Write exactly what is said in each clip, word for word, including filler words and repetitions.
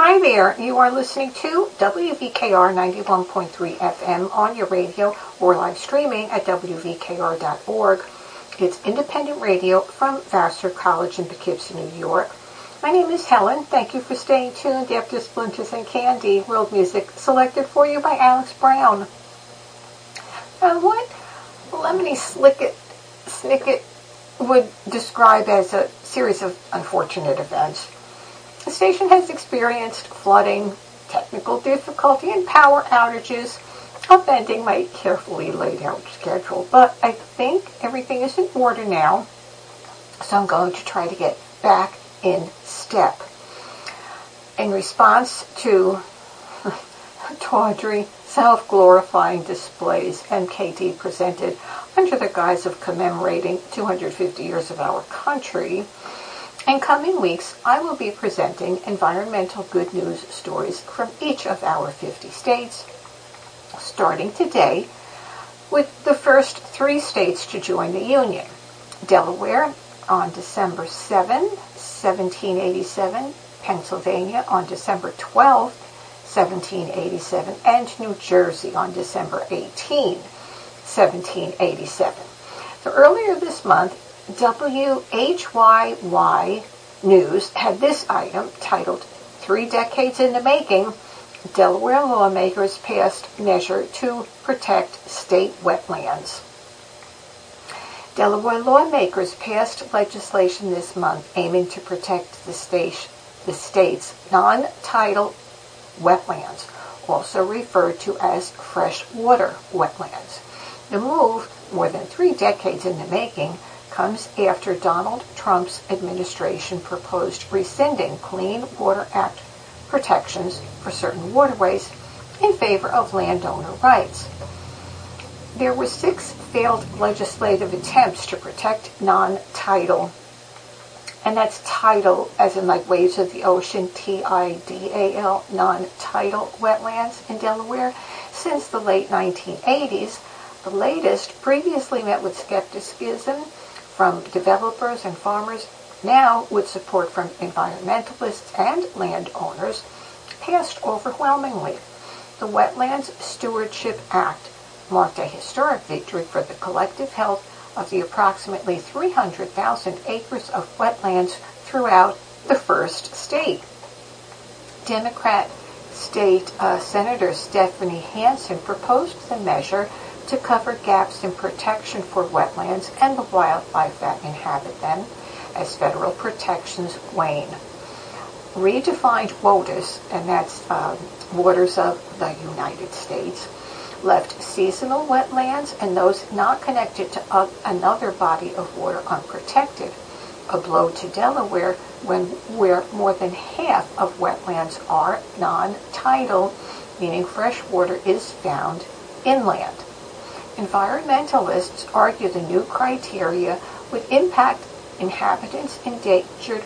Hi there, you are listening to W V K R ninety-one point three F M on your radio or live streaming at W V K R dot org. It's independent radio from Vassar College in Poughkeepsie, New York. My name is Helen. Thank you for staying tuned after Splinters and Candy, world music selected for you by Alex Brown. Now, what Lemony Snicket, Snicket would describe as a series of unfortunate events. The station has experienced flooding, technical difficulty, and power outages, upending my carefully laid out schedule. But I think everything is in order now, so I'm going to try to get back in step. In response to tawdry, self-glorifying displays M K D presented under the guise of commemorating two hundred fifty years of our country, in coming weeks, I will be presenting environmental good news stories from each of our fifty states, starting today with the first three states to join the Union. Delaware on December seventh, seventeen eighty-seven, Pennsylvania on December twelfth, seventeen eighty-seven, and New Jersey on December eighteenth, seventeen eighty-seven. So earlier this month, W H Y Y News had this item titled, Three Decades in the Making, Delaware Lawmakers Passed Measure to Protect State Wetlands. Delaware lawmakers passed legislation this month aiming to protect the, state, the state's non-tidal wetlands, also referred to as freshwater wetlands. The move, more than three decades in the making, comes after Donald Trump's administration proposed rescinding Clean Water Act protections for certain waterways in favor of landowner rights. There were six failed legislative attempts to protect non-tidal, and that's tidal as in like waves of the ocean, T I D A L, non-tidal wetlands in Delaware since the late nineteen eighties. The latest previously met with skepticism from developers and farmers, now with support from environmentalists and landowners, passed overwhelmingly. The Wetlands Stewardship Act marked a historic victory for the collective health of the approximately three hundred thousand acres of wetlands throughout the first state. Democrat State uh, Senator Stephanie Hansen proposed the measure to cover gaps in protection for wetlands and the wildlife that inhabit them as federal protections wane. Redefined WOTUS, and that's uh, waters of the United States, left seasonal wetlands and those not connected to uh, another body of water unprotected, a blow to Delaware when where more than half of wetlands are non-tidal, meaning fresh water is found inland. Environmentalists argue the new criteria would impact inhabitants endangered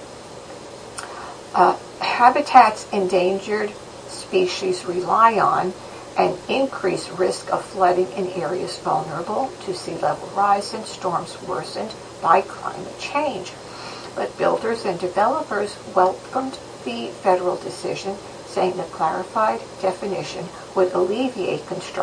uh, habitats endangered species rely on and increase risk of flooding in areas vulnerable to sea level rise and storms worsened by climate change. But builders and developers welcomed the federal decision, saying the clarified definition would alleviate construction